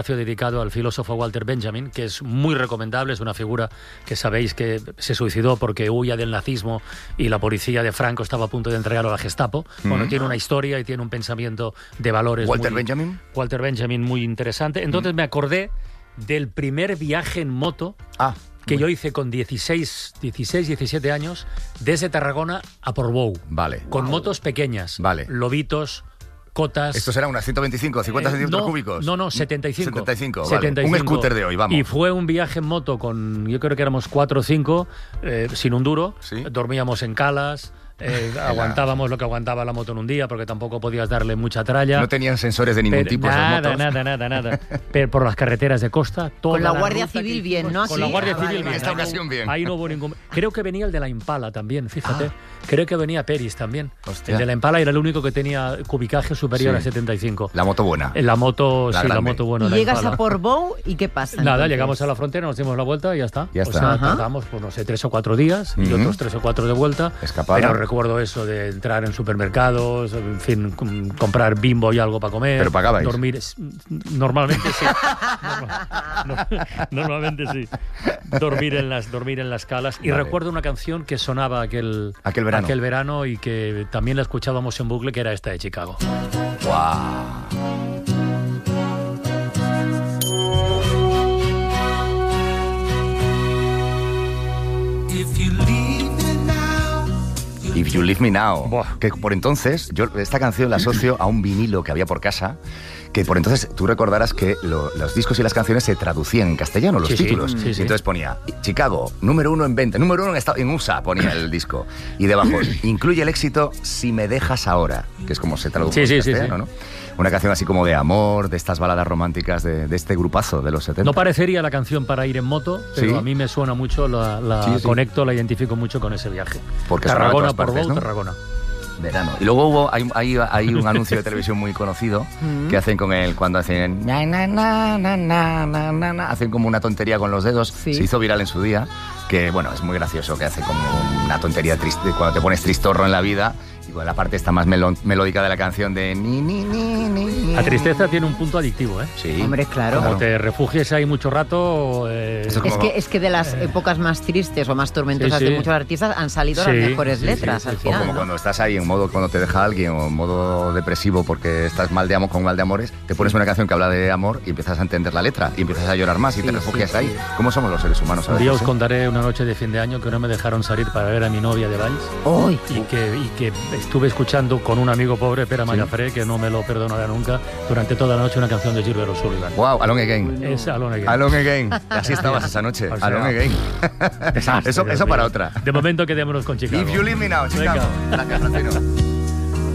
dedicado al filósofo Walter Benjamin, que es muy recomendable, es una figura que sabéis que se suicidó porque huía del nazismo y la policía de Franco estaba a punto de entregarlo a la Gestapo. Bueno, tiene una historia y tiene un pensamiento de valores. ¿Walter Benjamin? Walter Benjamin, muy interesante. Entonces me acordé del primer viaje en moto que yo hice con 16, 17 años, desde Tarragona a Portbou. Vale. Con motos pequeñas. Vale. Lobitos, cotas. ¿Estos eran unas 125, 50 centímetros cúbicos? No, 75. 75, vale. 75. Un scooter de hoy, vamos. Y fue un viaje en moto con, yo creo que éramos 4 o 5, sin un duro. ¿Sí? Dormíamos en calas. Aguantábamos lo que aguantaba la moto en un día, porque tampoco podías darle mucha tralla. No tenían sensores de ningún tipo esas motos. Nada. Pero por las carreteras de costa, toda con la la Guardia ruta Civil que bien, hicimos, ¿no? Con la Guardia Civil bien. En esta ocasión bien. Ahí no hubo ningún... Creo que venía el de la Impala también, fíjate. Creo que venía Peris también. Hostia. El de la Impala era el único que tenía cubicaje superior a 75. La moto buena. La moto, La sí, la grande. moto buena. Y la llegas Impala. a Portbou y ¿qué pasa? Nada, entonces? llegamos a la frontera, nos dimos la vuelta y ya está. Ya está. O sea, Ajá. tardamos, pues no sé, 3 o 4 días y otros 3 o 4 de vuelta. Escapada. Pero recuerdo eso de entrar en supermercados, en fin, comprar Bimbo y algo para comer. ¿Pero pagabais? Dormir, normalmente sí. Normalmente sí. Dormir en las calas. Y Vale. recuerdo una canción que sonaba aquel verano. Y que también la escuchábamos en bucle, que era esta de Chicago. ¡Guau! If You Leave Me Now. Buah. Que por entonces, yo esta canción la asocio a un vinilo que había por casa, que por entonces tú recordarás que los discos y las canciones se traducían en castellano, los títulos. Sí. Y entonces ponía Chicago, número 1 en venta, número 1 en USA, ponía el disco. Y debajo, incluye el éxito Si me dejas ahora, que es como se tradujo en castellano, ¿no? Una canción así como de amor, de estas baladas románticas de este grupazo de los 70. No parecería la canción para ir en moto, pero ¿Sí? a mí me suena mucho, Sí. conecto, la identifico mucho con ese viaje. Porque sonaba en Tarragona, todas partes, Portbou, ¿no? Tarragona. Verano. Y luego hay un anuncio de televisión muy conocido que hacen con él cuando hacen hacen como una tontería con los dedos. Sí. Se hizo viral en su día, que bueno, es muy gracioso, que hace como una tontería triste cuando te pones tristorro en la vida, y con la parte esta más melódica de la canción de ni. La tristeza tiene un punto adictivo, ¿eh? Sí. Hombre, claro. Como te refugies ahí mucho rato... Eso Es que de las épocas más tristes o más tormentosas Sí. de muchos artistas han salido Sí, las mejores sí, letras sí, al O final. como ¿no? cuando estás ahí en modo, cuando te deja alguien, o en modo depresivo porque estás con mal de amores, te pones una canción que habla de amor y empiezas a entender la letra y empiezas a llorar más y te refugias ahí. ¿Cómo somos los seres humanos a Un día veces, os contaré una noche de fin de año que no me dejaron salir para ver a mi novia de Valls ¡Uy! y que estuve escuchando con un amigo pobre, Pere Mallafré, que no me lo perdonará nunca, durante toda la noche una canción de Gilbert O'Sullivan. Wow, Alone Again. Es Alone Again. Alone Again. Así estabas esa noche. O sea, Alone Again. Desastre, eso Dios para mío. otra. De momento quedémonos con Chicago. If You Leave Me Now, Chicago. Venga. Gracias, Francino.